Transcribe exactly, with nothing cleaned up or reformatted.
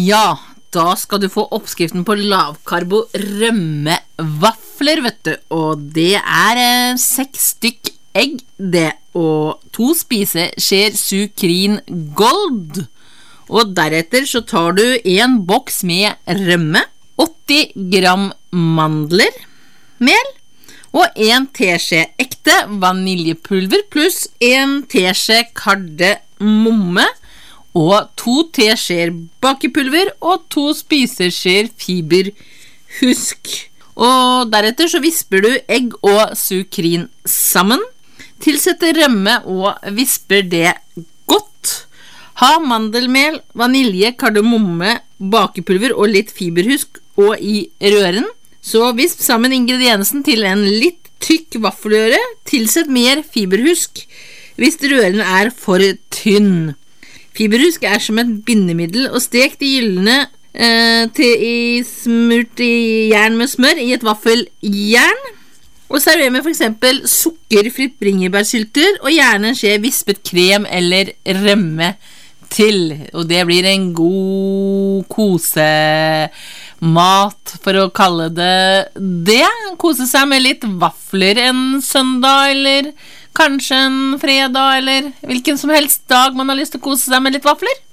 Ja, da skal du få oppskriften på lavkarbo rømmevafler, vet du. Og det er eh, seks stykk egg, det, og to spiseskjeer sukrin gold. Og deretter så tar du en boks med rømme, åtti gram mandler, mel, og en teskje ekte vaniljepulver, pluss en teskje kardemomme, og to teskjeer bakepulver, og to spiseskjeer fiberhusk. Og deretter så visper du egg og sukrin sammen, tilsetter rømme og visper det godt. Ha mandelmel, vanilje, kardemomme, bakepulver og litt fiberhusk og i røren. Så visp sammen ingrediensen til en litt tykk vaffelrøre. Tilsett mer fiberhusk hvis røren er for tynn. Fiberhusk er som et bindemiddel, og stek de gyllene eh, til i smurt i jern med smør i et vaffeljern. Og server med for eksempel sukkerfritt bringebærsylter, og gjerne en skje vispet krem eller rømme til. Og det blir en god kosemat, for å kalle det det. Kose seg med litt vafler en søndag, eller kanskje en fredag, eller hvilken som helst dag man har lyst til å kose seg med litt vafler.